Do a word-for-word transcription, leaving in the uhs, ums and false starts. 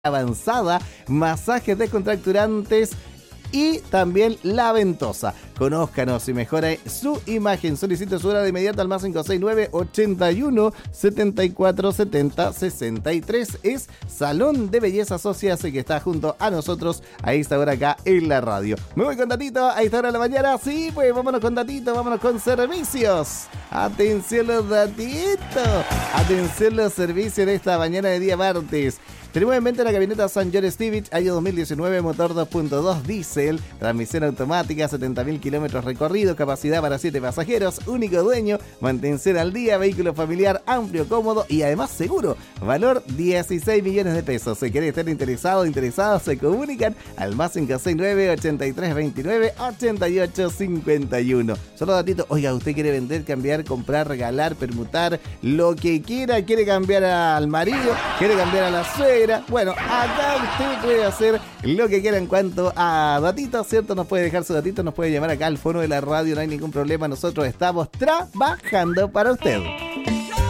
avanzada, masajes descontracturantes y también la ventosa. Conózcanos y mejore su imagen. Solicite su hora de inmediato al más cinco seis nueve, ochenta y uno, setenta y cuatro, setenta, sesenta y tres. Es Salón de Belleza Socias, que está junto a nosotros a esta hora acá en la radio. Me voy con datito a esta hora de la mañana. Sí, pues vámonos con datito, vámonos con servicios. Atención los datitos. Atención los servicios de esta mañana de día martes. Tenemos en venta la camioneta San George Civic, año dos mil diecinueve, motor dos punto dos diésel, transmisión automática, setenta mil kilómetros recorridos, capacidad para siete pasajeros, único dueño, mantención al día, vehículo familiar amplio, cómodo y además seguro. Valor dieciséis millones de pesos. Si quieren estar interesados o interesados, se comunican al más cinco seis nueve, ochenta y tres veintinueve, ochenta y ocho cincuenta y uno. Solo datito, oiga, usted quiere vender, cambiar, comprar, regalar, permutar, lo que quiera, quiere cambiar al marido, quiere cambiar a la suegra. Bueno, acá usted puede hacer lo que quiera en cuanto a datitos, ¿cierto? Nos puede dejar su datito, nos puede llamar acá al fono de la radio, no hay ningún problema. Nosotros estamos trabajando para usted.